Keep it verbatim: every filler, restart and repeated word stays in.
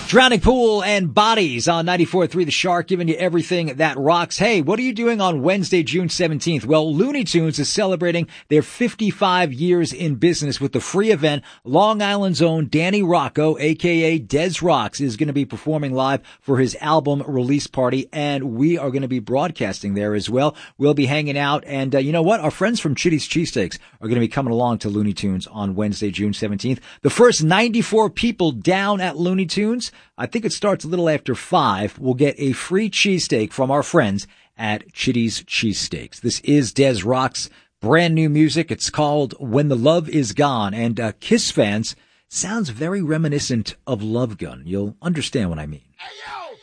Drowning Pool and Bodies on ninety-four point three The Shark, giving you everything that rocks. Hey, what are you doing on Wednesday, June seventeenth? Well, Looney Tunes is celebrating their fifty-five years in business with the free event. Long Island's own Danny Rocco, aka Des Rocks, is going to be performing live for his album release party, and we are going to be broadcasting there as well. We'll be hanging out, and uh, you know what? Our friends from Chitty's Cheesesteaks are going to be coming along to Looney Tunes on Wednesday, June seventeenth. The first ninety-four people down at Looney Tunes, I think it starts a little after five, will get a free cheesesteak from our friends at Chitty's Cheesesteaks. This is Des Rock's brand new music. It's called When the Love Is Gone. And uh, Kiss fans, sounds very reminiscent of Love Gun. You'll understand what I mean. Hey, yo!